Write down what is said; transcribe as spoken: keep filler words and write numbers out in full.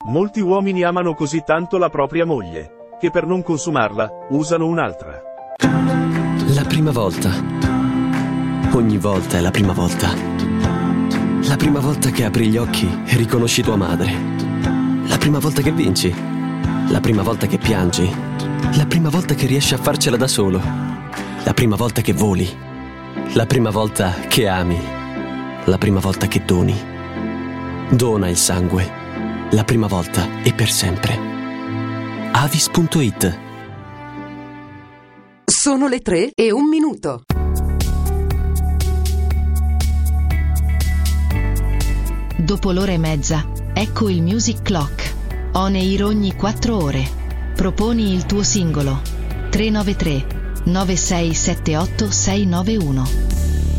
Molti uomini amano così tanto la propria moglie, che per non consumarla, usano un'altra. La prima volta. Ogni volta è la prima volta. La prima volta che apri gli occhi e riconosci tua madre. La prima volta che vinci. La prima volta che piangi. La prima volta che riesci a farcela da solo. La prima volta che voli. La prima volta che ami. La prima volta che doni. Dona il sangue. La prima volta e per sempre. Avis punto it. Sono le tre e un minuto. Dopo l'ora e mezza, ecco il Music Clock. On air ogni quattro ore. Proponi il tuo singolo. tre nove tre nove sei sette otto sei nove uno.